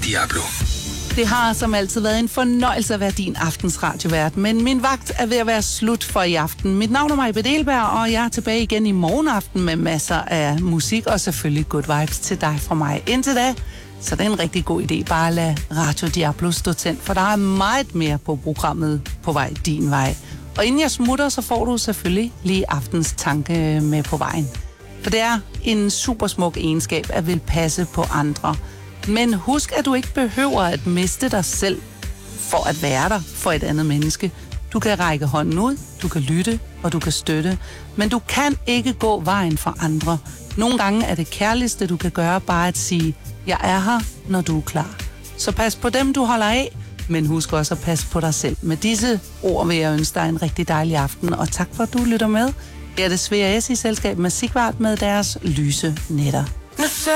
Diablo. Det har som altid været en fornøjelse at være din aftens radiovært, men min vagt er ved at være slut for i aften. Mit navn er Maja Bedelberg, og jeg er tilbage igen i morgen aften med masser af musik og selvfølgelig good vibes til dig fra mig. Indtil da, så det er en rigtig god idé bare at lade Radio Diablo stå tændt, for der er meget mere på programmet på vej din vej. Og inden jeg smutter, så får du selvfølgelig lige aftens tanke med på vejen. For det er en super smuk egenskab at vil passe på andre. Men husk, at du ikke behøver at miste dig selv for at være der for et andet menneske. Du kan række hånden ud, du kan lytte, og du kan støtte. Men du kan ikke gå vejen for andre. Nogle gange er det kærligste, du kan gøre, bare at sige, jeg er her, når du er klar. Så pas på dem, du holder af, men husk også at passe på dig selv. Med disse ord vil jeg ønske dig en rigtig dejlig aften, og tak for, at du lytter med. Her er det Svea S. i selskab med Sigvart med deres lyse nætter.